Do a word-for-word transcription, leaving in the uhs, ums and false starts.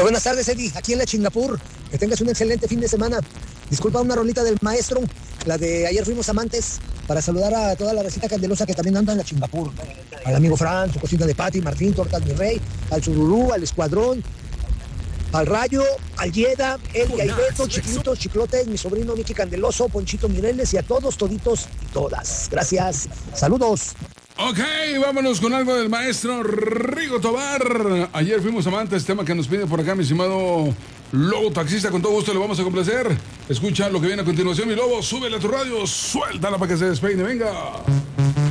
Hola, buenas tardes, Eddie, aquí en la Chingapur. Que tengas un excelente fin de semana. Disculpa una rolita del maestro, la de ayer fuimos amantes, para saludar a toda la recita candelosa que también anda en la Chingapur. Al amigo Fran, su cocina de Pati, Martín, Tortas Mi Rey, al Sururú, al Escuadrón, al Rayo, al Yeda, Eli, Aibeto, Chiquitos, Chiclotes, mi sobrino Miki Candeloso, Ponchito Mireles y a todos, toditos y todas. Gracias. Saludos. Ok, vámonos con algo del maestro Rigo Tobar. Ayer fuimos amantes, tema que nos pide por acá mi estimado Lobo Taxista. Con todo gusto le vamos a complacer. Escucha lo que viene a continuación, mi Lobo. Súbele a tu radio, suéltala para que se despeine. Venga.